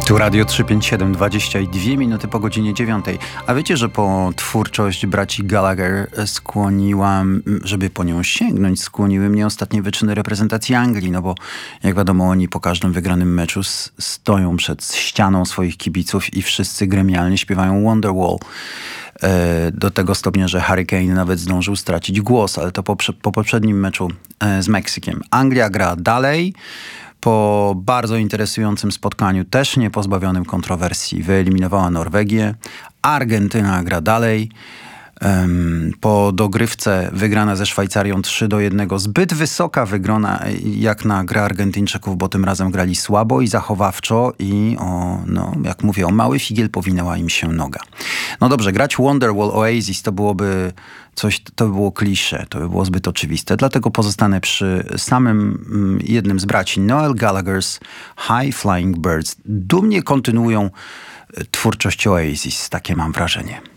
Tu Radio 357, 22 minuty po godzinie 9. A wiecie, że po twórczość braci Gallagher żeby po nią sięgnąć, skłoniły mnie ostatnie wyczyny reprezentacji Anglii, no bo jak wiadomo, oni po każdym wygranym meczu stoją przed ścianą swoich kibiców i wszyscy gremialnie śpiewają Wonderwall. Do tego stopnia, że Harry Kane nawet zdążył stracić głos, ale to po poprzednim meczu z Meksykiem. Anglia gra dalej. Po bardzo interesującym spotkaniu, też nie pozbawionym kontrowersji, wyeliminowała Norwegię. Argentyna gra dalej. Po dogrywce wygrana ze Szwajcarią 3-1. Zbyt wysoka wygrana jak na grę Argentyńczyków, bo tym razem grali słabo i zachowawczo i jak mówię, o mały figiel powinęła im się noga. No dobrze, grać Wonderwall Oasis to byłoby coś, to by było klisze, to by było zbyt oczywiste. Dlatego pozostanę przy samym jednym z braci, Noel Gallagher's High Flying Birds. Dumnie kontynuują twórczość Oasis, takie mam wrażenie.